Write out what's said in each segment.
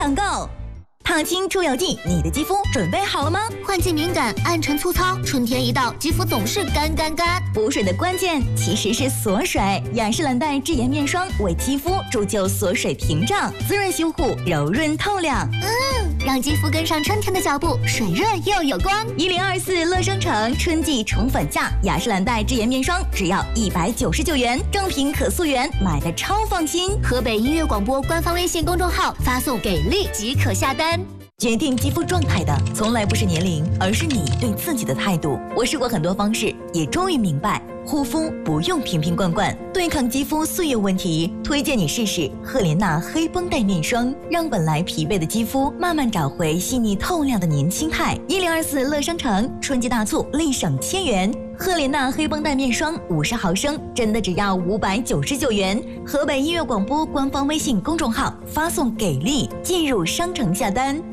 广告。烫青出油剂，你的肌肤准备好了吗？ 换季敏感、暗沉粗糙，春天一到，肌肤总是干。 补水的关键其实是锁水。雅诗兰黛智妍面霜为肌肤铸就锁水屏障，滋润修护，柔润透亮。 让肌肤跟上春天的脚步，水润又有光。 1024乐商城春季宠粉价，雅诗兰黛智妍面霜只要199元，正品可溯源，买的超放心。 河北音乐广播官方微信公众号发送给力即可下单。 决定肌肤状态的从来不是年龄，而是你对自己的态度。我试过很多方式，也终于明白，护肤不用瓶瓶罐罐，对抗肌肤岁月问题，推荐你试试赫莲娜黑绷带面霜，让本来疲惫的肌肤慢慢找回细腻透亮的年轻态。1024乐商城春季大促，立省1000元。赫莲娜黑绷带面霜50毫升，真的只要599元。河北音乐广播官方微信公众号发送给力，进入商城下单。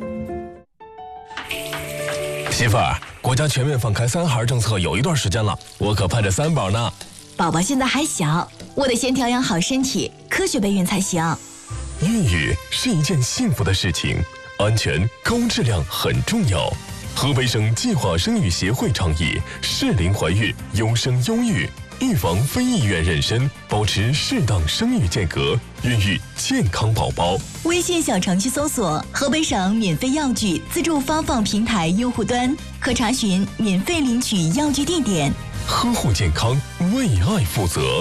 媳妇儿，国家全面放开3孩政策有一段时间了，我可盼着3宝呢。 宝宝现在还小，我得先调养好身体，科学备孕才行。 孕育是一件幸福的事情，安全高质量很重要。河北省计划生育协会倡议适龄怀孕，优生优育，预防非意愿妊娠，保持适当生育间隔，孕育健康宝宝。 微信小程序搜索河北省免费药具自助发放平台用户端，可查询免费领取药具地点。 呵护健康，为爱负责。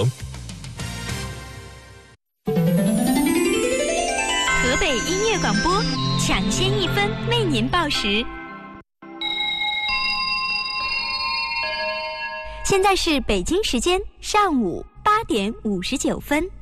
河北音乐广播，抢先1分为您报时。现在是北京时间上午8点59分。